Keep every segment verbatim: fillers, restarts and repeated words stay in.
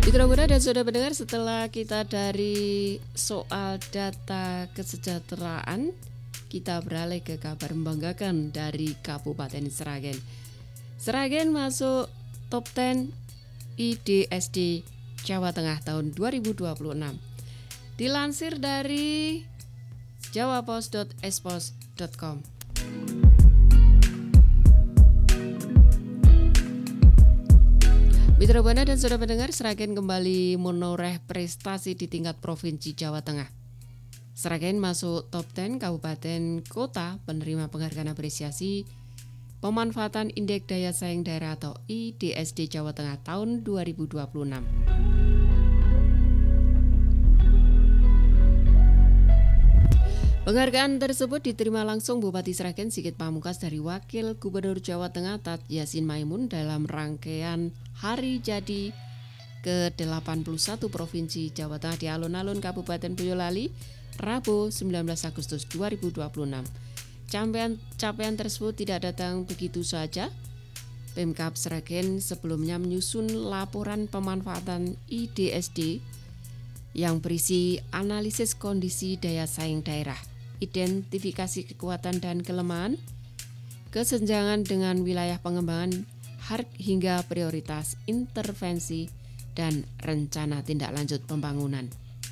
Mitra Muda dan Saudara pendengar, setelah kita dari soal data kesejahteraan, kita beralih ke kabar membanggakan dari Kabupaten Sragen. Sragen masuk top sepuluh I D S D Jawa Tengah tahun dua ribu dua puluh enam. Dilansir dari jawapos dot espos dot com. Mitra Buana dan Saudara pendengar, Sragen kembali menoreh prestasi di tingkat Provinsi Jawa Tengah. Sragen masuk top sepuluh kabupaten kota penerima penghargaan apresiasi pemanfaatan Indeks Daya Saing Daerah atau I D S D Jawa Tengah tahun dua ribu dua puluh enam. Penghargaan tersebut diterima langsung Bupati Sragen Sigit Pamungkas dari Wakil Gubernur Jawa Tengah Tat Yasin Maimun dalam rangkaian Hari Jadi ke delapan puluh satu Provinsi Jawa Tengah di alun-alun Kabupaten Boyolali, Rabu sembilan belas Agustus dua ribu dua puluh enam. Capaian, capaian tersebut tidak datang begitu saja. Pemkab Sragen sebelumnya menyusun laporan pemanfaatan I D S D yang berisi analisis kondisi daya saing daerah, identifikasi kekuatan dan kelemahan, kesenjangan dengan wilayah pengembangan, hingga prioritas intervensi dan rencana tindak lanjut pembangunan.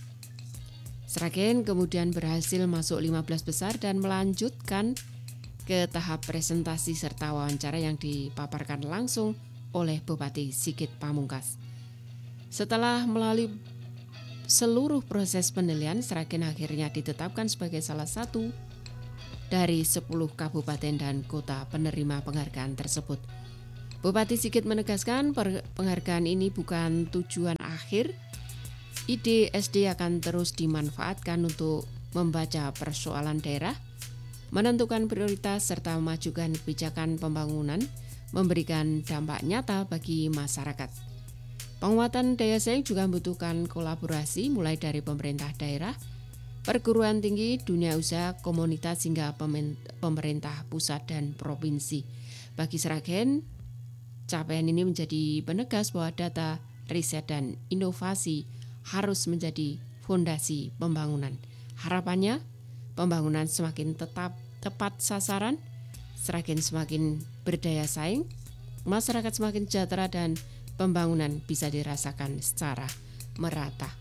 Sragen kemudian berhasil masuk lima belas besar dan melanjutkan ke tahap presentasi serta wawancara yang dipaparkan langsung oleh Bupati Sigit Pamungkas. Setelah melalui seluruh proses penilaian, Sragen akhirnya ditetapkan sebagai salah satu dari sepuluh kabupaten dan kota penerima penghargaan tersebut. Bupati Sigit menegaskan penghargaan ini bukan tujuan akhir. I D S D akan terus dimanfaatkan untuk membaca persoalan daerah, menentukan prioritas serta memajukan kebijakan pembangunan, memberikan dampak nyata bagi masyarakat. Penguatan daya saing juga membutuhkan kolaborasi mulai dari pemerintah daerah, perguruan tinggi, dunia usaha, komunitas hingga pemerintah pusat dan provinsi. Bagi Sragen, capaian ini menjadi penegas bahwa data, riset, dan inovasi harus menjadi fondasi pembangunan. Harapannya, pembangunan semakin tetap tepat sasaran, Sragen semakin berdaya saing, masyarakat semakin sejahtera, dan pembangunan bisa dirasakan secara merata.